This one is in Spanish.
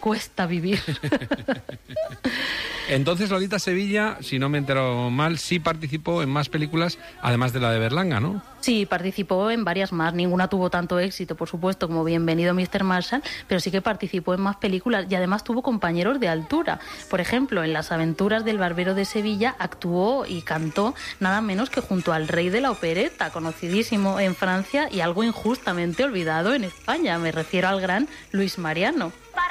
cuesta vivir. Entonces Lolita Sevilla, si no me entero mal, sí participó en más películas, además de la de Berlanga, ¿no? Sí, participó en varias más. Ninguna tuvo tanto éxito, por supuesto, como Bienvenido Mr. Marshall, pero sí que participó en más películas y además tuvo compañeros de altura. Por ejemplo, en Las aventuras del barbero de Sevilla actuó y cantó nada menos que junto al rey de la opereta, conocidísimo en Francia y algo injustamente olvidado en España. Me refiero al gran Luis Mariano.